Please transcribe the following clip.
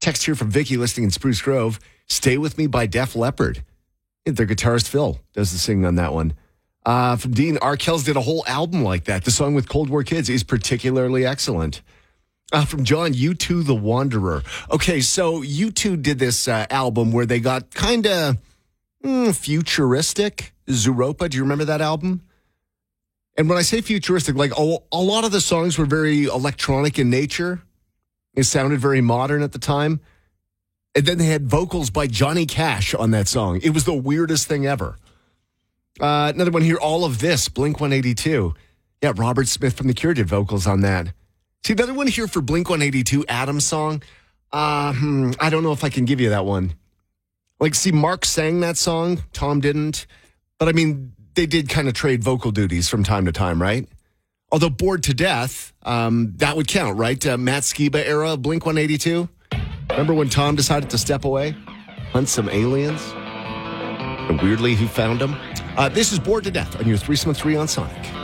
Text here from Vicky listening in Spruce Grove. Stay With Me by Def Leppard. Their guitarist Phil does the singing on that one. From Dean, R. Kells did a whole album like that. The song with Cold War Kids is particularly excellent. From John, U2 The Wanderer. Okay, so U2 did this album where they got kind of futuristic. Zooropa, do you remember that album? And when I say futuristic, like a lot of the songs were very electronic in nature. It sounded very modern at the time. And then they had vocals by Johnny Cash on that song. It was the weirdest thing ever. Another one here, All of This, Blink-182. Yeah, Robert Smith from The Cure did vocals on that. See, another one here for Blink-182, Adam's song. I don't know if I can give you that one. Like, see, Mark sang that song. Tom didn't. But, I mean, they did kind of trade vocal duties from time to time, right? Although Bored to Death, that would count, right? Matt Skiba era, Blink-182. Remember when Tom decided to step away, hunt some aliens? And weirdly, he found them. This is Bored to Death on your 373 on Sonic.